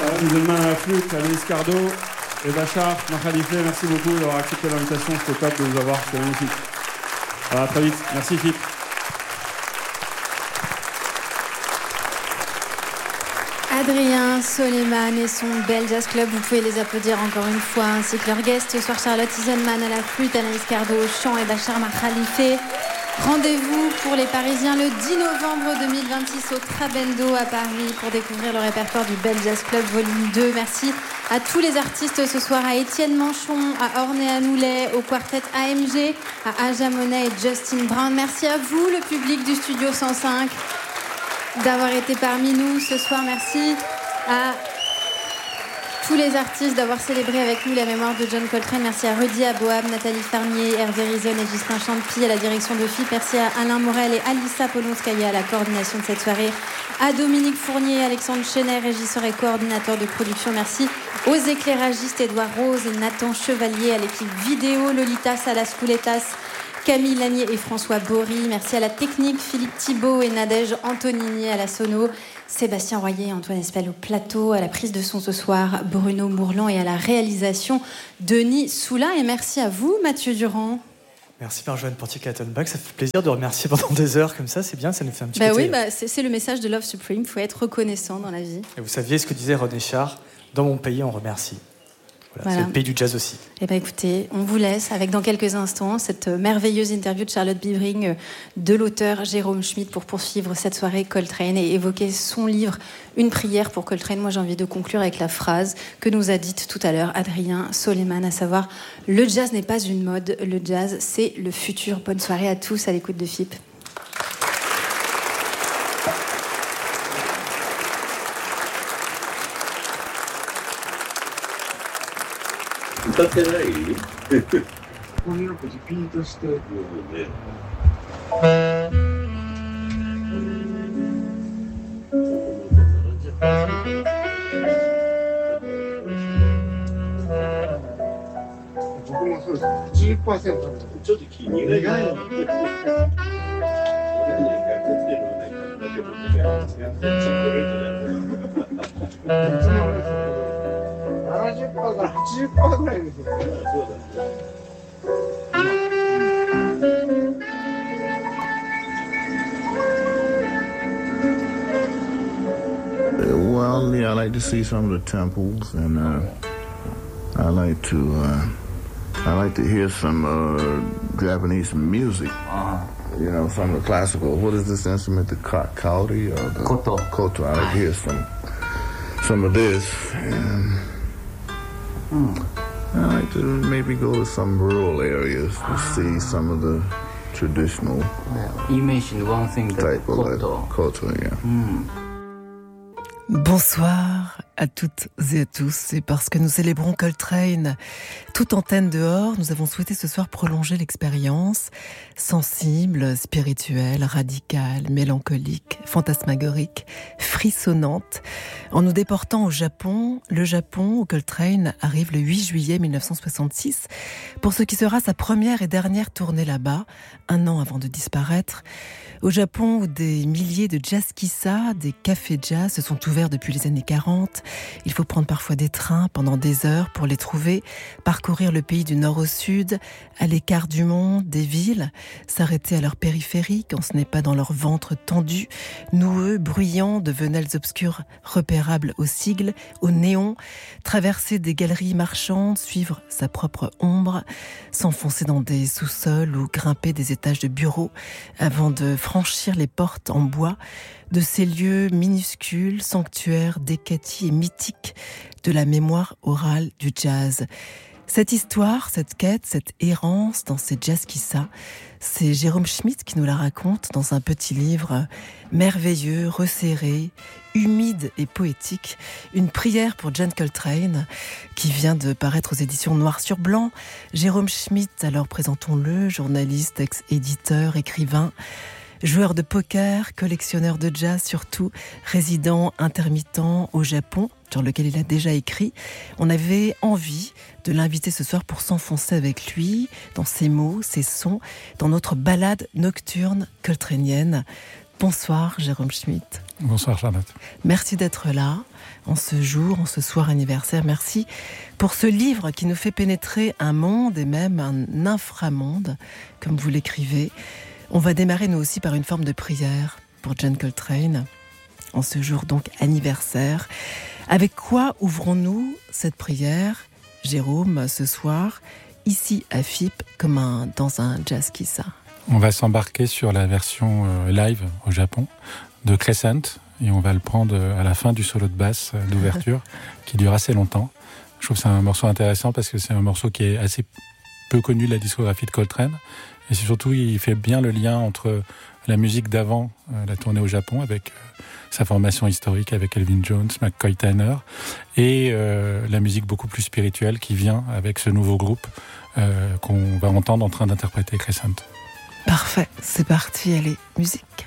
Musulman à la flûte, Anaïs Cardo et Bachar Makhalife, merci beaucoup d'avoir accepté l'invitation. C'était top de vous avoir, c'était magnifique. À très vite. Merci Philippe. Adrien Soleiman et son Bell Jazz Club, vous pouvez les applaudir encore une fois, ainsi que leurs guests ce soir, Charlotte Isenman à la flûte, Anaïs Cardo au chant et Bachar Makhalife. Rendez-vous pour les Parisiens le 10 novembre 2026 au Trabendo à Paris pour découvrir le répertoire du Bell Jazz Club volume 2. Merci à tous les artistes ce soir, à Étienne Manchon, à Orné Anoulet, au quartet AMG, à Aja Monet et Justin Brown. Merci à vous, le public du Studio 105, d'avoir été parmi nous ce soir. Merci à tous les artistes d'avoir célébré avec nous la mémoire de John Coltrane. Merci à Rudy Aboab, Nathalie Farnier, Hervé Rizon et Ghislain Champy à la direction de FIP. Merci à Alain Morel et Alissa Polonskaya à la coordination de cette soirée. À Dominique Fournier, Alexandre Chenet, régisseur et coordinateur de production. Merci aux éclairagistes Édouard Rose et Nathan Chevalier, à l'équipe vidéo Lolita Salas-Couletas, Camille Lanier et François Bory. Merci à la technique Philippe Thibault et Nadège Antonini à la sono. Sébastien Royer et Antoine Espel au plateau, à la prise de son ce soir, Bruno Mourlan, et à la réalisation, Denis Soula. Et merci à vous, Mathieu Durand. Merci Marjolaine Portier-Kaltenbach. Ça fait plaisir de remercier pendant des heures comme ça. C'est bien, ça nous fait un petit côté... Oui, c'est le message de Love Supreme. Il faut être reconnaissant dans la vie. Et vous saviez ce que disait René Char ? Dans mon pays, on remercie. Voilà. C'est le pays du jazz aussi. Eh bien, écoutez, on vous laisse avec dans quelques instants cette merveilleuse interview de Charlotte Bibring de l'auteur Jérôme Schmitt pour poursuivre cette soirée Coltrane et évoquer son livre Une prière pour Coltrane. Moi, j'ai envie de conclure avec la phrase que nous a dite tout à l'heure Adrien Soleiman, à savoir « Le jazz n'est pas une mode, le jazz, c'est le futur ». Bonne soirée à tous à l'écoute de FIP. 歌ってないこういうのリピートしてるね。僕もそうです。10%。 ちょっと気に入らない。 70%から80%ぐらいですよね。そうだね。 Well, yeah, I like to see some of the temples, and I like to hear some Japanese music. You know, some of the classical. What is this instrument? The kauri or the koto? Koto. I like to hear some of this. And I like to maybe go to some rural areas to see some of the traditional. You mentioned one thing, the koto. Koto, yeah. Bonsoir à toutes et à tous. Et parce que nous célébrons Coltrane, toute antenne dehors, nous avons souhaité ce soir prolonger l'expérience sensible, spirituelle, radicale, mélancolique, fantasmagorique, frissonnante, en nous déportant au Japon. Le Japon, où Coltrane arrive le 8 juillet 1966, pour ce qui sera sa première et dernière tournée là-bas, un an avant de disparaître. Au Japon, où des milliers de jazzkissa, des cafés jazz se sont ouverts depuis les années 40. Il faut prendre parfois des trains pendant des heures pour les trouver, parcourir le pays du nord au sud, à l'écart du monde, des villes, s'arrêter à leur périphérie quand ce n'est pas dans leur ventre tendu, noueux, bruyant, de venelles obscures repérables aux sigles, aux néons, traverser des galeries marchandes, suivre sa propre ombre, s'enfoncer dans des sous-sols ou grimper des étages de bureaux avant de franchir les portes en bois de ces lieux minuscules, sanctuaires, décatis et mythiques de la mémoire orale du jazz. Cette histoire, cette quête, cette errance dans ces jazzkissa, c'est Jérôme Schmitt qui nous la raconte dans un petit livre merveilleux, resserré, humide et poétique, une prière pour John Coltrane, qui vient de paraître aux éditions Noir sur Blanc. Jérôme Schmitt, alors présentons-le, journaliste, ex-éditeur, écrivain, joueur de poker, collectionneur de jazz surtout, résident intermittent au Japon, sur lequel il a déjà écrit. On avait envie de l'inviter ce soir pour s'enfoncer avec lui dans ses mots, ses sons, dans notre balade nocturne coltranienne. Bonsoir Jérôme Schmitt. Bonsoir Charlotte. Merci d'être là en ce jour, en ce soir anniversaire. Merci pour ce livre qui nous fait pénétrer un monde et même un inframonde, comme vous l'écrivez. On va démarrer nous aussi par une forme de prière pour John Coltrane, en ce jour donc anniversaire. Avec quoi ouvrons-nous cette prière, Jérôme, ce soir, ici à FIP, comme dans un jazz kissa? On va s'embarquer sur la version live au Japon de Crescent et on va le prendre à la fin du solo de basse d'ouverture qui dure assez longtemps. Je trouve que c'est un morceau intéressant parce que c'est un morceau qui est assez peu connu de la discographie de Coltrane et surtout il fait bien le lien entre la musique d'avant la tournée au Japon avec sa formation historique avec Elvin Jones, McCoy Tyner et la musique beaucoup plus spirituelle qui vient avec ce nouveau groupe qu'on va entendre en train d'interpréter Crescent. Parfait, c'est parti, allez, musique.